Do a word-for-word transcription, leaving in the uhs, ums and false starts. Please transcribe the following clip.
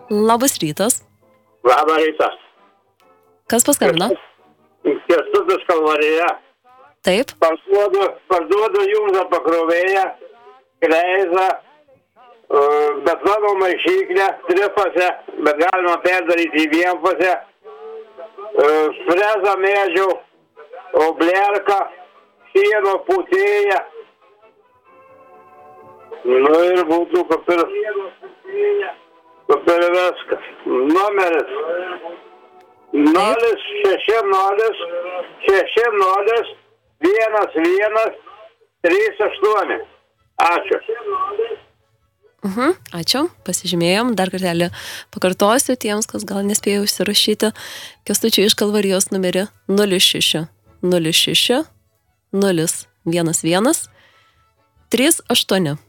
Labas rytas. Labas rytas. Kas paskambino? Kęstutis Kalvarija. Taip. Parduodu, parduodu jums pakrovėją, kreizą, bet mano maišyklę tripose, bet galima perdaryti į vienpusę, frezą medžių, oblerką, šieno putėją. Nu ir būtų kaip ir, kaip ir viskas. Numeris nulis šeši nulis šeši nulis vienas vienas trys aštuoni. Ačiū. Mhm, ačiū, pasižymėjom. Dar kartelį pakartosiu tiems, kas gal nespėjo užsirašyti. Kęstučio iš Kalvarijos numerį nulis šeši nulis šeši nulis vienas vienas trys aštuoni.